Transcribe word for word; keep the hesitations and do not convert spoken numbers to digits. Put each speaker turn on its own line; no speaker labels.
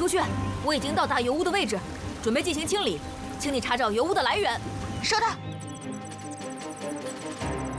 出去，我已经到达油污的位置，准备进行清理，请你查找油污的来源。
收到。